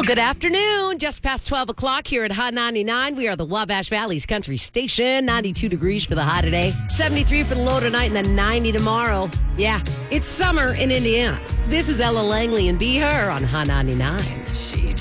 Well, good afternoon. Just past 12 o'clock here at Hot 99. We are the Wabash Valley's country station. 92 degrees for the high today. 73 for the low tonight and then 90 tomorrow. Yeah, it's summer in Indiana. This is Ella Langley and Be Her on Hot 99.